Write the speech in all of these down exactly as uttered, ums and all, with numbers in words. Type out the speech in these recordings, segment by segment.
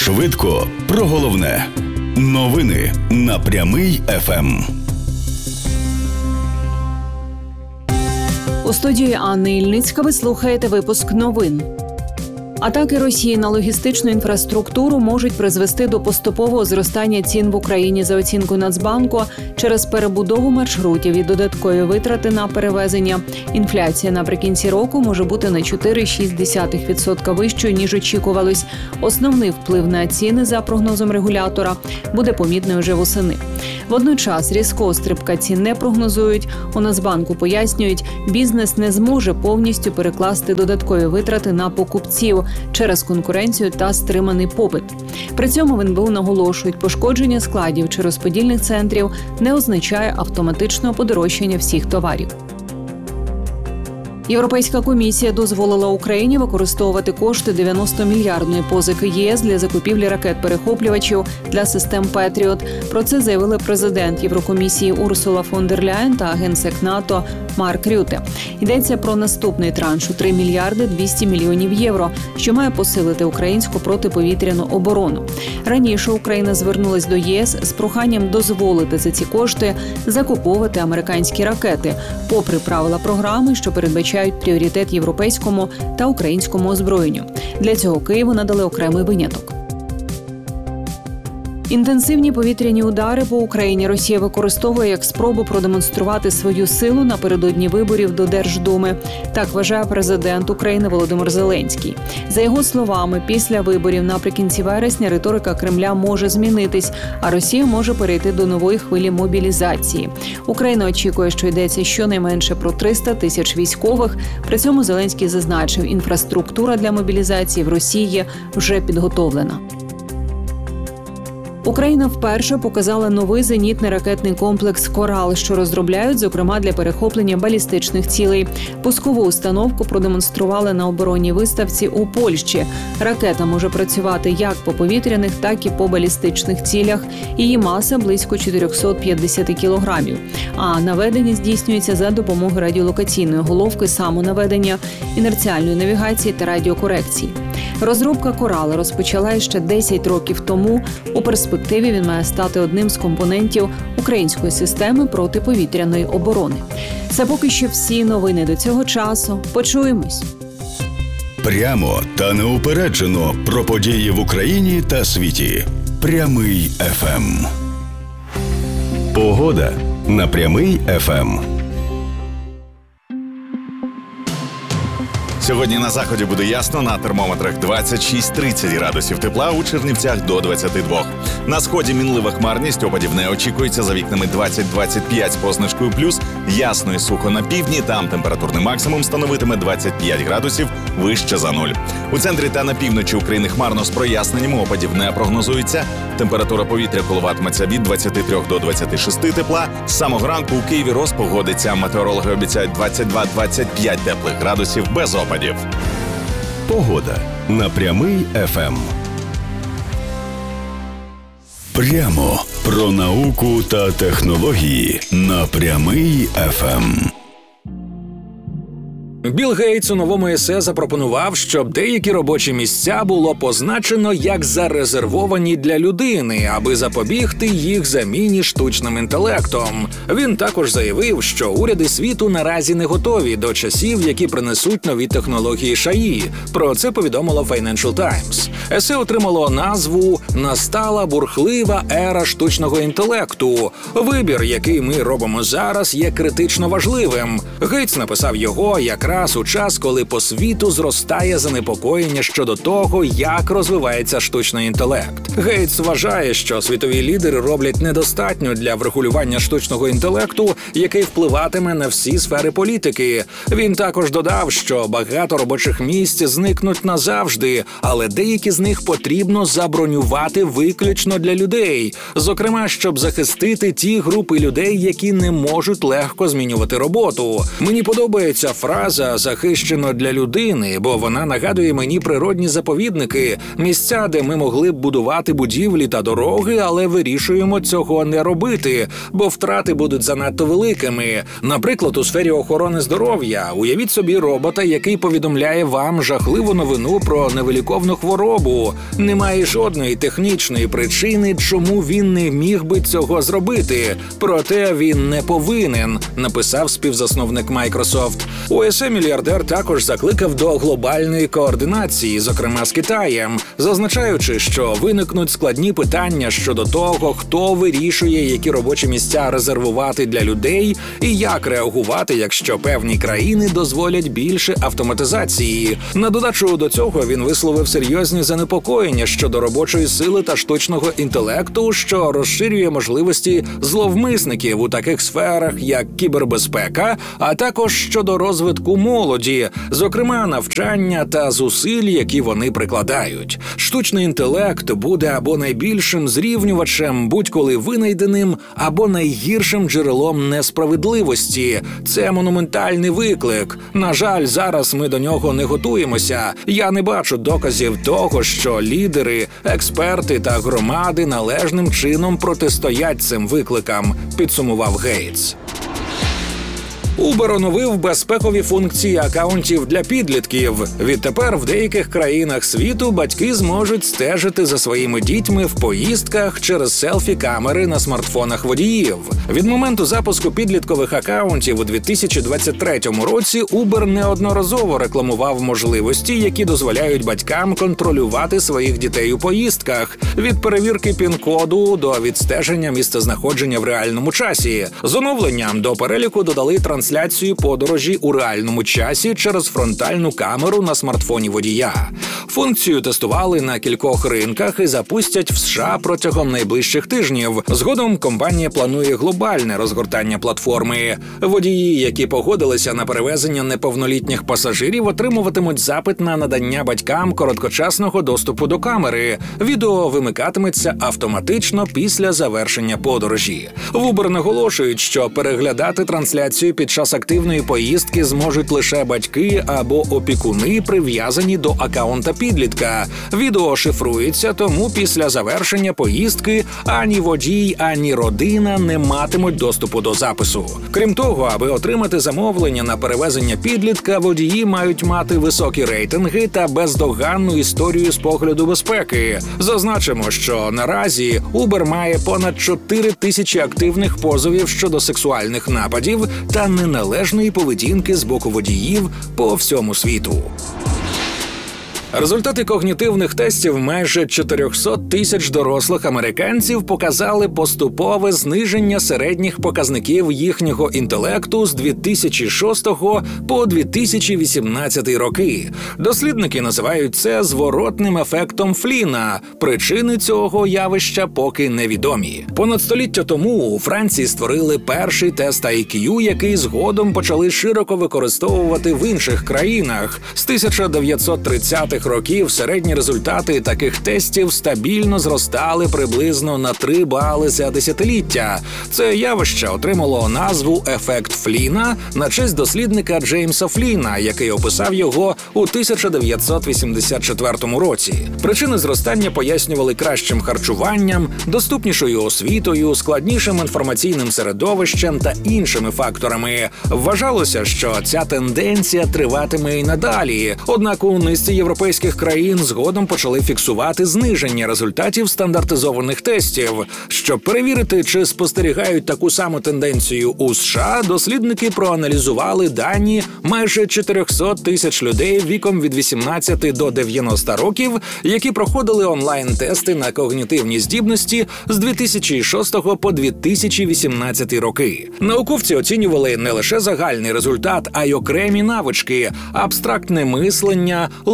Швидко про головне. Новини на Прямий еф ем. У студії Анни Ільницька ви слухаєте випуск новин. Атаки Росії на логістичну інфраструктуру можуть призвести до поступового зростання цін в Україні за оцінкою Нацбанку через перебудову маршрутів і додаткові витрати на перевезення. Інфляція наприкінці року може бути на чотири цілих шість десятих відсотка вищою, ніж очікувалось. Основний вплив на ціни, за прогнозом регулятора, буде помітний уже восени. Водночас різкого стрибка цін не прогнозують. У Нацбанку пояснюють, бізнес не зможе повністю перекласти додаткові витрати на покупців через конкуренцію та стриманий попит. При цьому в ен бе у наголошують, пошкодження складів чи розподільних центрів не означає автоматичного подорожчання всіх товарів. Європейська комісія дозволила Україні використовувати кошти дев'яностомільярдної позики ЄС для закупівлі ракет-перехоплювачів для систем «Петріот». Про це заявили президент Єврокомісії Урсула фон дер Ляєн та генсек НАТО Марк Рюте. Йдеться про наступний транш у три мільярди двісті мільйонів євро, що має посилити українську протиповітряну оборону. Раніше Україна звернулась до ЄС з проханням дозволити за ці кошти закуповувати американські ракети, попри правила програми, що передбачають пріоритет європейському та українському озброєнню. Для цього Києву надали окремий виняток. Інтенсивні повітряні удари по Україні Росія використовує як спробу продемонструвати свою силу напередодні виборів до Держдуми. Так вважає президент України Володимир Зеленський. За його словами, після виборів наприкінці вересня риторика Кремля може змінитись, а Росія може перейти до нової хвилі мобілізації. Україна очікує, що йдеться щонайменше про триста тисяч військових. При цьому Зеленський зазначив, інфраструктура для мобілізації в Росії вже підготовлена. Україна вперше показала новий зенітний ракетний комплекс «Корал», що розробляють, зокрема, для перехоплення балістичних цілей. Пускову установку продемонстрували на оборонній виставці у Польщі. Ракета може працювати як по повітряних, так і по балістичних цілях. Її маса близько чотириста п'ятдесят кілограмів. А наведення здійснюється за допомогою радіолокаційної головки, самонаведення, інерціальної навігації та радіокорекції. Розробка «Корала» розпочала ще десять років тому. У перспективі він має стати одним з компонентів української системи протиповітряної оборони. Це поки що всі новини до цього часу. Почуємось. Прямо та неупереджено про події в Україні та світі. Прямий еф ем. Погода на Прямий еф ем. Сьогодні на заході буде ясно, на термометрах двадцять шість тридцять градусів тепла, у Чернівцях до двадцяти двох. На сході мінлива хмарність, опадів не очікується, за вікнами двадцять двадцять п'ять з позначкою плюс, ясно і сухо на півдні, там температурний максимум становитиме двадцять п'ять градусів, вище за нуль. У центрі та на півночі України хмарно з проясненням, опадів не прогнозується, температура повітря коливатиметься від двадцяти трьох до двадцяти шести тепла, з самого ранку у Києві розпогодиться, метеорологи обіцяють двадцять два двадцять п'ять теплих градусів без опадів. Погода на Прямий еф ем. Прямо про науку та технології на Прямий еф ем. Білл Гейтс у новому есе запропонував, щоб деякі робочі місця було позначено як зарезервовані для людини, аби запобігти їх заміні штучним інтелектом. Він також заявив, що уряди світу наразі не готові до часів, які принесуть нові технології ШАІ. Про це повідомило Financial Times. Есе отримало назву «Настала бурхлива ера штучного інтелекту». Вибір, який ми робимо зараз, є критично важливим. Гейтс написав його якраз у час, коли по світу зростає занепокоєння щодо того, як розвивається штучний інтелект. Гейтс вважає, що світові лідери роблять недостатньо для врегулювання штучного інтелекту, який впливатиме на всі сфери політики. Він також додав, що багато робочих місць зникнуть назавжди, але деякі з них потрібно забронювати працювати виключно для людей, зокрема, щоб захистити ті групи людей, які не можуть легко змінювати роботу. Мені подобається фраза «захищено для людини», бо вона нагадує мені природні заповідники, місця, де ми могли б будувати будівлі та дороги, але вирішуємо цього не робити, бо втрати будуть занадто великими. Наприклад, у сфері охорони здоров'я. Уявіть собі робота, який повідомляє вам жахливу новину про невиліковну хворобу. Немає жодної технічної причини, чому він не міг би цього зробити. Проте він не повинен, написав співзасновник Microsoft. У ес е-мільярдер також закликав до глобальної координації, зокрема з Китаєм, зазначаючи, що виникнуть складні питання щодо того, хто вирішує, які робочі місця резервувати для людей і як реагувати, якщо певні країни дозволять більше автоматизації. На додачу до цього він висловив серйозні занепокоєння щодо робочої сили та штучного інтелекту, що розширює можливості зловмисників у таких сферах, як кібербезпека, а також щодо розвитку молоді, зокрема навчання та зусиль, які вони прикладають. Штучний інтелект буде або найбільшим зрівнювачем, будь-коли винайденим, або найгіршим джерелом несправедливості. Це монументальний виклик. На жаль, зараз ми до нього не готуємося. Я не бачу доказів того, що лідери, експерти та громади належним чином протистоять цим викликам, підсумував Гейтс. Uber оновив безпекові функції акаунтів для підлітків. Відтепер в деяких країнах світу батьки зможуть стежити за своїми дітьми в поїздках через селфі-камери на смартфонах водіїв. Від моменту запуску підліткових акаунтів у дві тисячі двадцять третьому році Uber неодноразово рекламував можливості, які дозволяють батькам контролювати своїх дітей у поїздках, від перевірки пін-коду до відстеження місцезнаходження в реальному часі. З оновленням до переліку додали трансляцію подорожі у реальному часі через фронтальну камеру на смартфоні водія. Функцію тестували на кількох ринках і запустять в США протягом найближчих тижнів. Згодом компанія планує глобальне розгортання платформи. Водії, які погодилися на перевезення неповнолітніх пасажирів, отримуватимуть запит на надання батькам короткочасного доступу до камери. Відео вимикатиметься автоматично після завершення подорожі. В Uber наголошують, що переглядати трансляцію під час активної поїздки зможуть лише батьки або опікуни, прив'язані до акаунта підлітка. Відео шифрується, тому після завершення поїздки ані водій, ані родина не матимуть доступу до запису. Крім того, аби отримати замовлення на перевезення підлітка, водії мають мати високі рейтинги та бездоганну історію з погляду безпеки. Зазначимо, що наразі Uber має понад чотири тисячі активних позовів щодо сексуальних нападів та неналежної поведінки з боку водіїв по всьому світу. Результати когнітивних тестів майже чотириста тисяч дорослих американців показали поступове зниження середніх показників їхнього інтелекту з дві тисячі шостого по дві тисячі вісімнадцятий роки. Дослідники називають це зворотним ефектом Фліна. Причини цього явища поки невідомі. Понад століття тому у Франції створили перший тест ай к'ю, який згодом почали широко використовувати в інших країнах. З тисяча дев'ятсот тридцятих років середні результати таких тестів стабільно зростали приблизно на три бали за десятиліття. Це явище отримало назву «ефект Фліна» на честь дослідника Джеймса Фліна, який описав його у тисяча дев'ятсот вісімдесят четвертому році. Причини зростання пояснювали кращим харчуванням, доступнішою освітою, складнішим інформаційним середовищем та іншими факторами. Вважалося, що ця тенденція триватиме і надалі. Однак у низці європейських країн згодом почали фіксувати зниження результатів стандартизованих тестів. Щоб перевірити, чи спостерігають таку саму тенденцію у США, дослідники проаналізували дані майже чотириста тисяч людей віком від вісімнадцяти до дев'яноста років, які проходили онлайн-тести на когнітивні здібності з дві тисячі шостого по дві тисячі вісімнадцятий роки. Науковці оцінювали не лише загальний результат, а й окремі навички – абстрактне мислення, логічне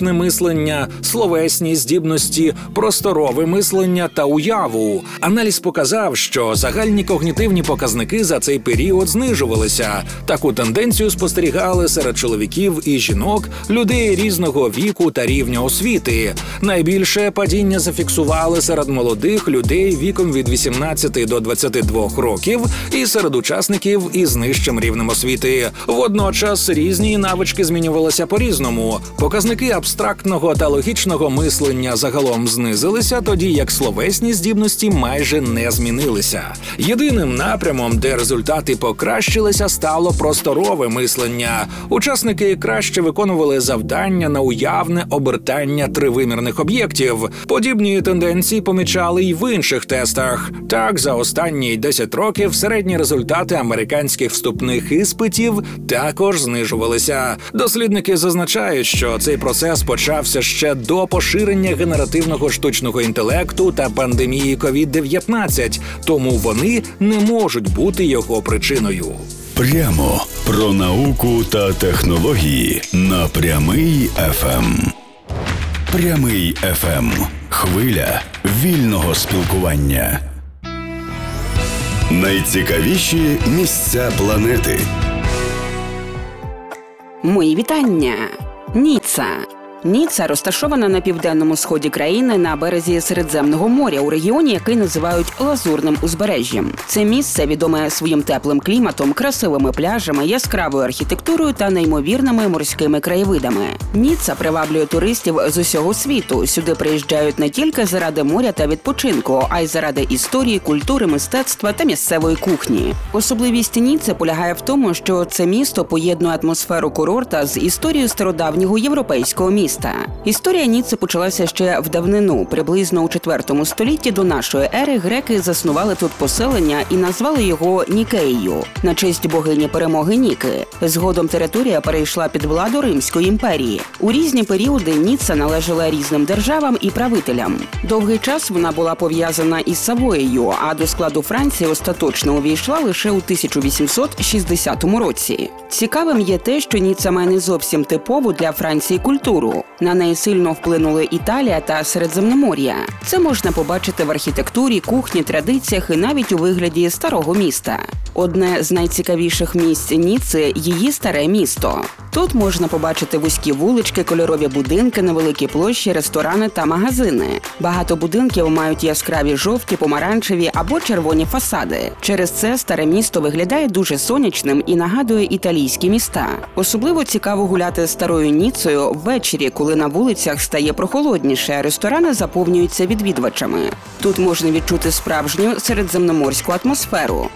логічне мислення, словесні здібності, просторове мислення та уяву. Аналіз показав, що загальні когнітивні показники за цей період знижувалися. Таку тенденцію спостерігали серед чоловіків і жінок, людей різного віку та рівня освіти. Найбільше падіння зафіксували серед молодих людей віком від вісімнадцяти до двадцяти двох років і серед учасників із нижчим рівнем освіти. Водночас різні навички змінювалися по-різному. Показники абстрактного та логічного мислення загалом знизилися, тоді як словесні здібності майже не змінилися. Єдиним напрямом, де результати покращилися, стало просторове мислення. Учасники краще виконували завдання на уявне обертання тривимірних об'єктів. Подібні тенденції помічали й в інших тестах. Так, за останні десять років середні результати американських вступних іспитів також знижувалися. Дослідники зазначають, що цей процес почався ще до поширення генеративного штучного інтелекту та пандемії ковід дев'ятнадцять, тому вони не можуть бути його причиною. Прямо про науку та технології на Прямий еф ем. Прямий еф ем. Хвиля вільного спілкування. Найцікавіші місця планети. Мої вітання! Ніцца. Ніцца розташована на південному сході країни на березі Середземного моря, у регіоні, який називають Лазурним узбережжям. Це місце відоме своїм теплим кліматом, красивими пляжами, яскравою архітектурою та неймовірними морськими краєвидами. Ніцца приваблює туристів з усього світу. Сюди приїжджають не тільки заради моря та відпочинку, а й заради історії, культури, мистецтва та місцевої кухні. Особливість Ніцци полягає в тому, що це місто поєднує атмосферу курорта з історією стародавнього європейського міста. Історія Ніцци почалася ще в давнину. Приблизно у четвертому столітті до нашої ери греки заснували тут поселення і назвали його Нікеєю на честь богині перемоги Ніки. Згодом територія перейшла під владу Римської імперії. У різні періоди Ніцца належала різним державам і правителям. Довгий час вона була пов'язана із Савоєю, а до складу Франції остаточно увійшла лише у тисяча вісімсот шістдесятому році. Цікавим є те, що Ніцца має не зовсім типову для Франції культуру. На неї сильно вплинули Італія та Середземномор'я. Це можна побачити в архітектурі, кухні, традиціях і навіть у вигляді старого міста. Одне з найцікавіших місць Ніцци – її старе місто. Тут можна побачити вузькі вулички, кольорові будинки, невеликі площі, ресторани та магазини. Багато будинків мають яскраві жовті, помаранчеві або червоні фасади. Через це старе місто виглядає дуже сонячним і нагадує італійські міста. Особливо цікаво гуляти старою Ніццею ввечері, коли на вулицях стає прохолодніше, а ресторани заповнюються відвідувачами. Тут можна відчути справжню середземноморську атмосферу.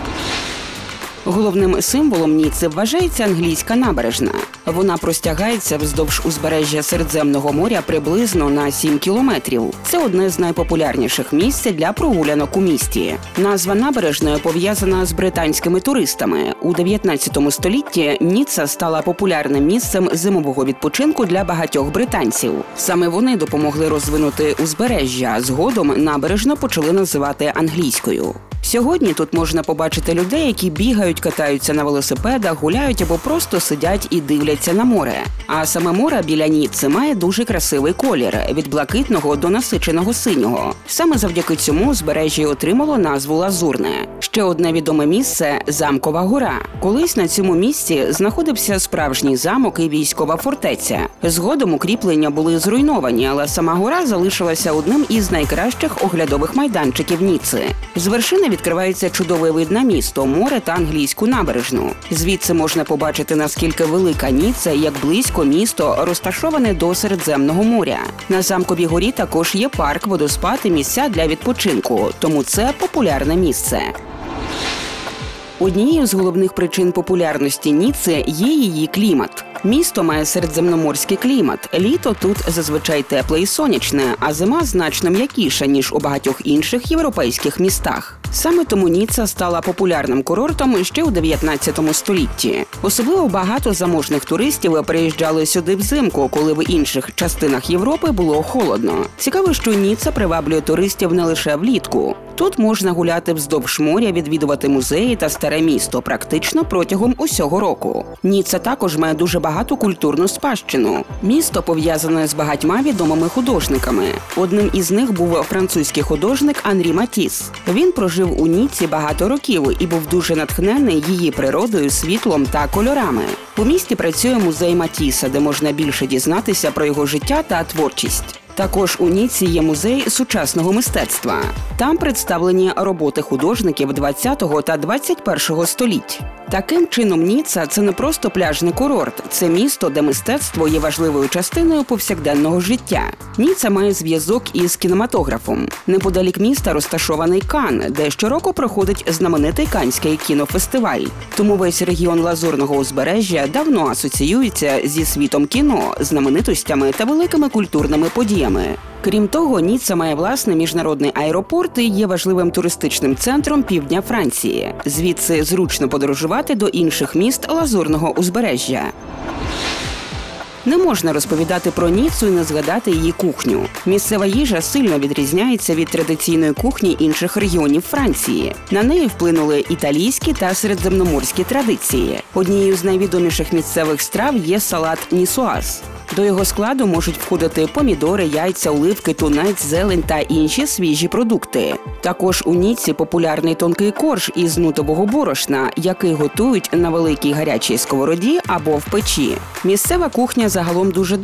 Головним символом Ніцци вважається англійська набережна. Вона простягається вздовж узбережжя Середземного моря приблизно на сім кілометрів. Це одне з найпопулярніших місць для прогулянок у місті. Назва набережної пов'язана з британськими туристами. У дев'ятнадцятому столітті Ніцца стала популярним місцем зимового відпочинку для багатьох британців. Саме вони допомогли розвинути узбережжя, а згодом набережну почали називати англійською. Сьогодні тут можна побачити людей, які бігають, катаються на велосипедах, гуляють або просто сидять і дивляться на море. А саме море біля Ніцци має дуже красивий колір – від блакитного до насиченого синього. Саме завдяки цьому узбережжя й отримало назву Лазурне. Ще одне відоме місце – Замкова гора. Колись на цьому місці знаходився справжній замок і військова фортеця. Згодом укріплення були зруйновані, але сама гора залишилася одним із найкращих оглядових майданчиків Ніцци. З вершини відкривається чудовий вид на місто, море та англійську набережну. Звідси можна побачити, наскільки велика Ніцца, як близько місто розташоване до Середземного моря. На Замковій горі також є парк, водоспад і місця для відпочинку, тому це популярне місце. Однією з головних причин популярності Ніцци є її клімат. Місто має середземноморський клімат. Літо тут зазвичай тепле і сонячне, а зима значно м'якіша, ніж у багатьох інших європейських містах. Саме тому Ніцца стала популярним курортом ще у дев'ятнадцятому столітті. Особливо багато заможних туристів приїжджали сюди взимку, коли в інших частинах Європи було холодно. Цікаво, що Ніцца приваблює туристів не лише влітку. Тут можна гуляти вздовж моря, відвідувати музеї та старе місто практично протягом усього року. Ніцца також має дуже багату культурну спадщину. Місто пов'язане з багатьма відомими художниками. Одним із них був французький художник Анрі Матіс. Він прожив у Ніцці багато років і був дуже натхнений її природою, світлом та кольорами. У місті працює музей Матіса, де можна більше дізнатися про його життя та творчість. Також у Ніцці є музей сучасного мистецтва. Там представлені роботи художників ХХ та двадцять першого століть. Таким чином, Ніцца – це не просто пляжний курорт, це місто, де мистецтво є важливою частиною повсякденного життя. Ніцца має зв'язок із кінематографом. Неподалік міста розташований Кан, де щороку проходить знаменитий Канський кінофестиваль. Тому весь регіон Лазурного узбережжя давно асоціюється зі світом кіно, знаменитостями та великими культурними подіями. Крім того, Ніцца має власний міжнародний аеропорт і є важливим туристичним центром півдня Франції. Звідси зручно подорожувати до інших міст Лазурного узбережжя. Не можна розповідати про Ніццу і не згадати її кухню. Місцева їжа сильно відрізняється від традиційної кухні інших регіонів Франції. На неї вплинули італійські та середземноморські традиції. Однією з найвідоміших місцевих страв є салат нісуаз. До його складу можуть входити помідори, яйця, оливки, тунець, зелень та інші свіжі продукти. Також у Ніцці популярний тонкий корж із нутового борошна, який готують на великій гарячій сковороді або в печі. Місцева кухня загалом дуже